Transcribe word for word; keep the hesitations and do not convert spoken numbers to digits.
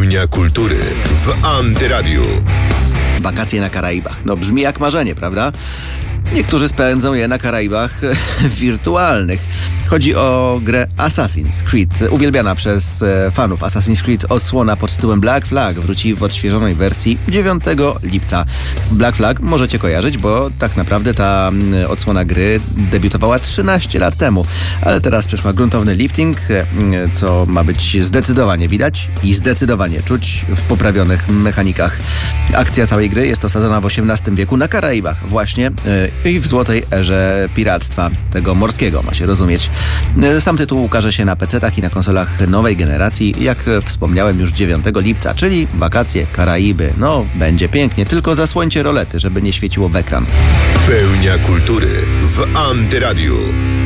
Pełnia kultury w Antyradiu. Wakacje na Karaibach. No brzmi jak marzenie, prawda? Niektórzy spędzą je na Karaibach wirtualnych. Chodzi o grę Assassin's Creed. Uwielbiana przez fanów Assassin's Creed odsłona pod tytułem Black Flag wróci w odświeżonej wersji dziewiątego lipca. Black Flag możecie kojarzyć, bo tak naprawdę ta odsłona gry debiutowała trzynaście lat temu. Ale teraz przeszła gruntowny lifting, co ma być zdecydowanie widać i zdecydowanie czuć w poprawionych mechanikach. Akcja całej gry jest osadzona w osiemnastym wieku na Karaibach właśnie i w złotej erze piractwa tego morskiego, ma się rozumieć. Sam tytuł ukaże się na pecetach i na konsolach nowej generacji, jak wspomniałem, już dziewiątego lipca, czyli wakacje, Karaiby. No, będzie pięknie, tylko zasłońcie rolety, żeby nie świeciło w ekran. Pełnia kultury w Antyradiu.